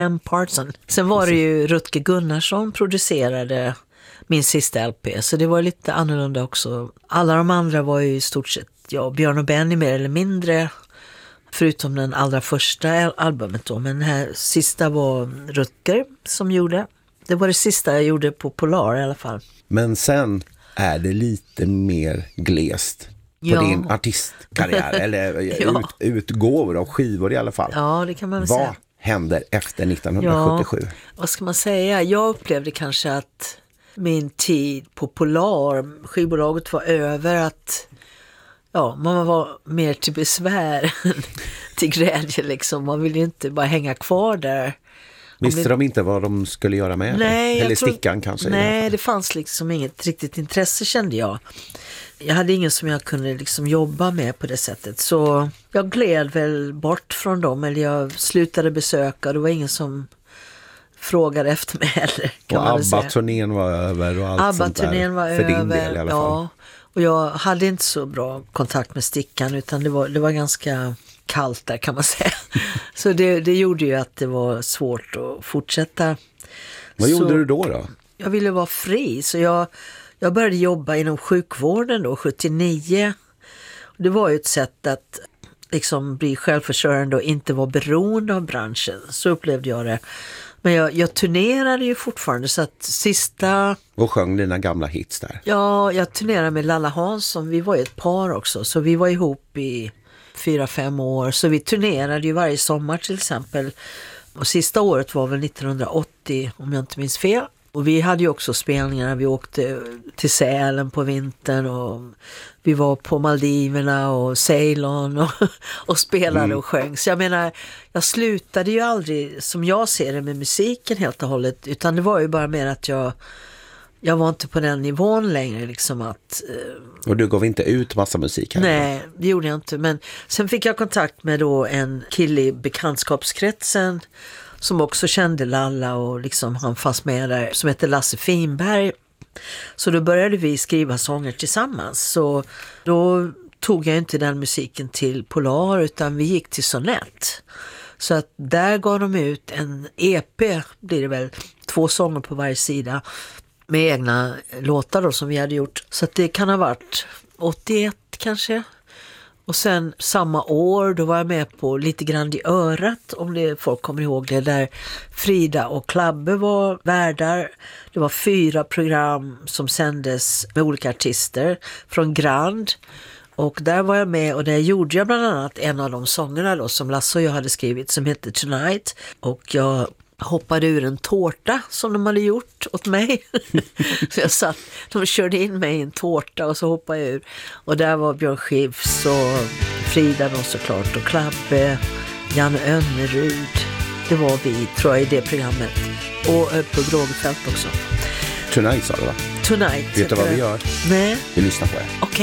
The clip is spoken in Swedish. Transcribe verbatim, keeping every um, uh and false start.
M. Parson. Sen var det ju Rutger Gunnarsson producerade min sista L P, så det var lite annorlunda också. Alla de andra var ju i stort sett, ja, Björn och Benny mer eller mindre, förutom den allra första albumet då. Men den här sista var Rutger som gjorde. Det var det sista jag gjorde på Polar i alla fall. Men sen är det lite mer glest på ja. din artistkarriär, eller ja. ut, utgåvor av skivor i alla fall. Ja, det kan man väl Vad säga. händer efter nittonhundrasjuttiosju? Ja, vad ska man säga? Jag upplevde kanske att min tid på Polar, skivbolaget var över, att ja, man var mer till besvär till glädje liksom. Man ville ju inte bara hänga kvar där. Visste det... de inte vad de skulle göra med nej, det? Eller tror... stickan kanske? Nej, det fanns liksom inget riktigt intresse, kände jag. Jag hade ingen som jag kunde liksom jobba med på det sättet. Så jag gled väl bort från dem. Eller jag slutade besöka. Det var ingen som frågade efter mig heller. Kan och ABBA-turnén var över och allt sånt där. ABBA-turnén var för över. Din del i alla ja. fall. Och jag hade inte så bra kontakt med stickan. Utan det var, det var ganska kallt där, kan man säga. Så det, det gjorde ju att det var svårt att fortsätta. Vad så gjorde du då då? Jag ville vara fri. Så jag... Jag började jobba inom sjukvården då, sjuttionio. Det var ju ett sätt att liksom bli självförsörjande och inte vara beroende av branschen. Så upplevde jag det. Men jag, jag turnerade ju fortfarande, så att sista... Och sjöng dina gamla hits där? Ja, jag turnerade med Lalla Hansson. Vi var ju ett par också, så vi var ihop i fyra, fem år. Så vi turnerade ju varje sommar till exempel. Och sista året var väl nittonhundraåttio, om jag inte minns fel. Och vi hade ju också spelningar. Vi åkte till Sälen på vintern och vi var på Maldiverna och Ceylon och, och spelade mm. och sjöng. Så jag menar, jag slutade ju aldrig, som jag ser det, med musiken helt och hållet. Utan det var ju bara mer att jag, jag var inte på den nivån längre. Liksom att, eh, och du gav inte ut massa musik här? Nej, det gjorde jag inte. Men sen fick jag kontakt med då en kille i bekantskapskretsen som också kände Lalla och liksom han fanns med där, som heter Lasse Finberg. Så då började vi skriva sånger tillsammans. Så då tog jag inte den musiken till Polar, utan vi gick till Sonett. Så att där gav de ut en E P, blir det väl, två sånger på varje sida med egna låtar då, som vi hade gjort. Så att det kan ha varit åttioett kanske. Och sen samma år, då var jag med på Lite grann i örat, om det folk kommer ihåg det, där Frida och Klabbe var värdar. Det var fyra program som sändes med olika artister från Grand. Och där var jag med, och där gjorde jag bland annat en av de sångerna då, som Lasse och jag hade skrivit, som heter Tonight. Och jag hoppade ur en tårta som de hade gjort åt mig. Så jag satt, de körde in mig i en tårta och så hoppade jag ur. Och där var Björn Skifs och Frida då såklart, och Klabbe, Janne Önnerud. Det var vi, tror jag, i det programmet. Och på Grågefält också. Tonight sa du, va? Tonight. Vet du vad vi gör? Nej. Vi lyssnar på det. Okej.